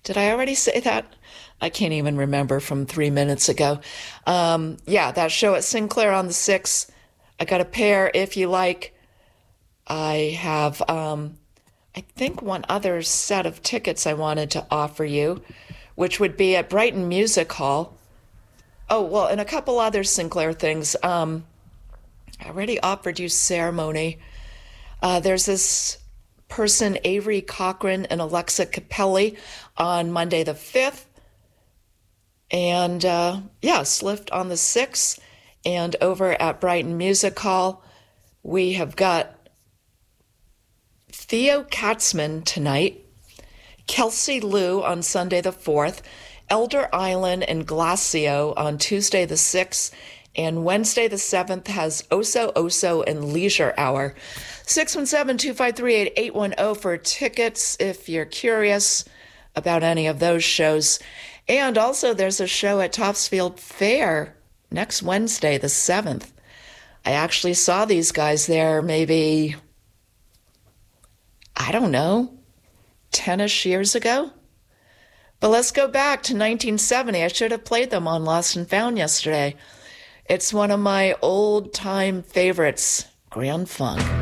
Did I already say that? I can't even remember from 3 minutes ago. Yeah, that show at Sinclair on the 6th. I got a pair if you like. I have, I think, one other set of tickets I wanted to offer you, which would be at Brighton Music Hall. Oh, well, and a couple other Sinclair things. I already offered you Ceremony. There's this person, Avery Cochran and Alexa Capelli, on Monday the 5th. And yeah, Slift on the 6th. And over at Brighton Music Hall, we have got Theo Katzman tonight, Kelsey Lou on Sunday the 4th, Elder Island and Glacio on Tuesday the 6th, and Wednesday the 7th has Oso Oso and Leisure Hour. 617-253-8810 for tickets if you're curious about any of those shows. And also there's a show at Topsfield Fair next Wednesday the 7th. I actually saw these guys there maybe, I don't know, 10-ish years ago. But let's go back to 1970. I should have played them on Lost and Found yesterday. It's one of my old-time favorites, Grand Funk.